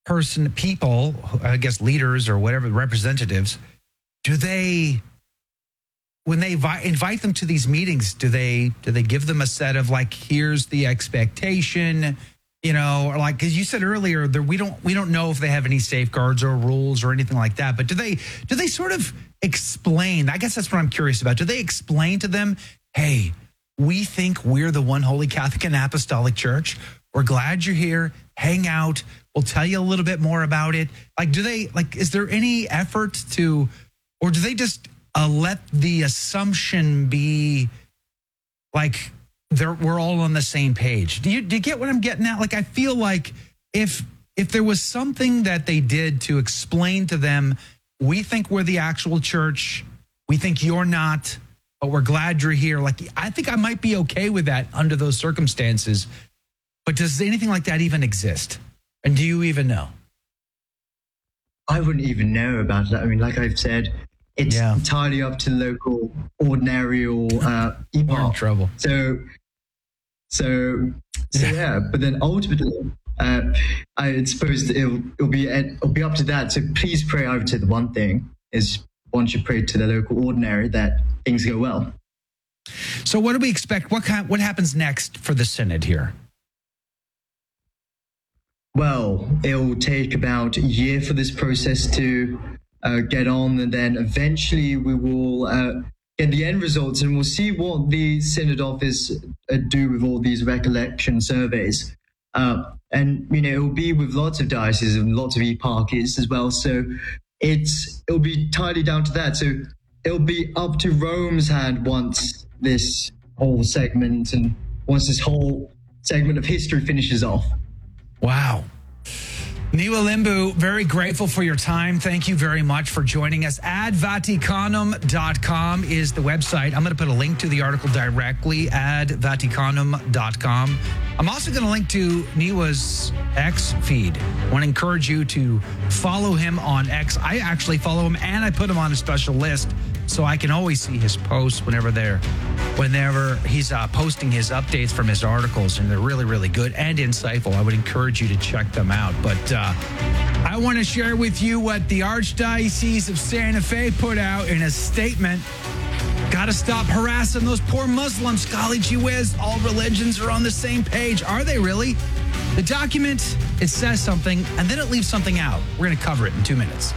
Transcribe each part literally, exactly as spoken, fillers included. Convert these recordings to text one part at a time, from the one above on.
person, people, I guess leaders or whatever, representatives, do they, when they vi- invite them to these meetings, do they do they give them a set of like, here's the expectation, you know, or like, because you said earlier that we don't we don't know if they have any safeguards or rules or anything like that, but do they do they sort of explain? I guess that's what I'm curious about. Do they explain to them, hey, we think we're the one holy Catholic and Apostolic Church. We're glad you're here. Hang out. We'll tell you a little bit more about it. Like, do they, like, is there any effort to, or do they just uh, let the assumption be like they're, we're all on the same page? Do you, do you get what I'm getting at? Like, I feel like if, if there was something that they did to explain to them, we think we're the actual church, we think you're not, but we're glad you're here. Like, I think I might be okay with that under those circumstances. But does anything like that even exist? And do you even know? I wouldn't even know about that. I mean, like I've said, it's yeah. entirely up to local ordinary or uh, E P A R. We're in trouble. So, so, so yeah. yeah. But then ultimately, uh, I suppose it'll, it'll be it'll be up to that. So please pray. I would say the one thing is one should pray to the local ordinary that things go well. So, what do we expect? What kind, what happens next for the synod here? Well, it'll take about a year for this process to uh, get on, and then eventually we will uh, get the end results, and we'll see what the Synod Office uh, do with all these recollection surveys. Uh, and, you know, it'll be with lots of dioceses and lots of eparchies as well, so it's it'll be entirely down to that. So it'll be up to Rome's hand once this whole segment and once this whole segment of history finishes off. Wow. Niwa Limbu, very grateful for your time. Thank you very much for joining us. ad vaticanum dot com is the website. I'm going to put a link to the article directly, ad vaticanum dot com. I'm also going to link to Niwa's X feed. I want to encourage you to follow him on X. I actually follow him, and I put him on a special list so I can always see his posts whenever they're, whenever he's uh, posting his updates from his articles, and they're really, really good and insightful. I would encourage you to check them out. But uh, I want to share with you what the Archdiocese of Santa Fe put out in a statement. Got to stop harassing those poor Muslims. Golly gee whiz, all religions are on the same page. Are they really? The document, it says something, and then it leaves something out. We're going to cover it in two minutes.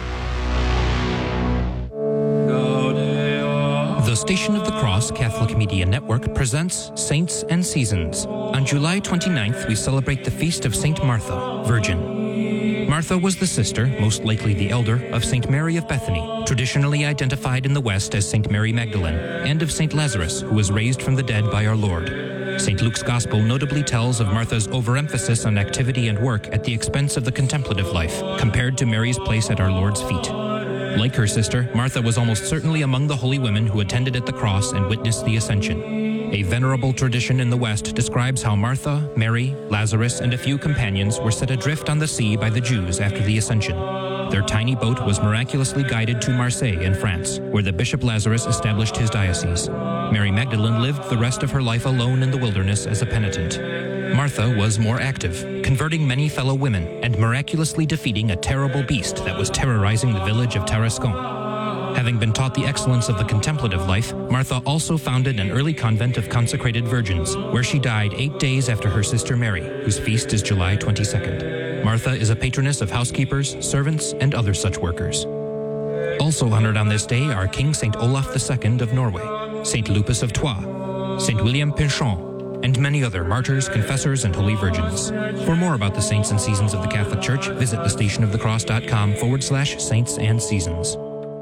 The Station of the Cross Catholic Media Network presents Saints and Seasons. On July twenty-ninth, we celebrate the feast of Saint Martha, Virgin. Martha was the sister, most likely the elder, of Saint Mary of Bethany, traditionally identified in the West as Saint Mary Magdalene, and of Saint Lazarus, who was raised from the dead by our Lord. Saint Luke's Gospel notably tells of Martha's overemphasis on activity and work at the expense of the contemplative life, compared to Mary's place at our Lord's feet. Like her sister, Martha was almost certainly among the holy women who attended at the cross and witnessed the Ascension. A venerable tradition in the West describes how Martha, Mary, Lazarus, and a few companions were set adrift on the sea by the Jews after the Ascension. Their tiny boat was miraculously guided to Marseille in France, where the Bishop Lazarus established his diocese. Mary Magdalene lived the rest of her life alone in the wilderness as a penitent. Martha was more active, converting many fellow women and miraculously defeating a terrible beast that was terrorizing the village of Tarascon. Having been taught the excellence of the contemplative life, Martha also founded an early convent of consecrated virgins, where she died eight days after her sister Mary, whose feast is July twenty-second. Martha is a patroness of housekeepers, servants, and other such workers. Also honored on this day are King Saint Olaf the Second of Norway, Saint Lupus of Troyes, Saint William Pinchon, and many other martyrs, confessors, and holy virgins. For more about the saints and seasons of the Catholic Church, visit thestationofthecross.com forward slash saints and seasons.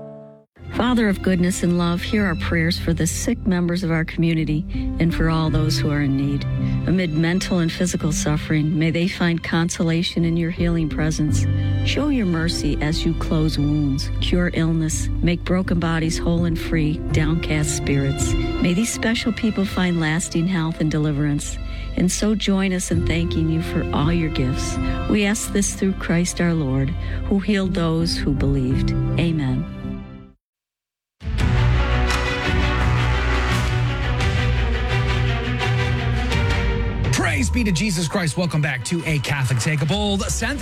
Father of goodness and love, hear our prayers for the sick members of our community and for all those who are in need. Amid mental and physical suffering, may they find consolation in your healing presence. Show your mercy as you close wounds, cure illness, make broken bodies whole and free, downcast spirits. May these special people find lasting health and deliverance. And so join us in thanking you for all your gifts. We ask this through Christ our Lord, who healed those who believed. Amen. Praise be to Jesus Christ. Welcome back to A Catholic Take a Bold.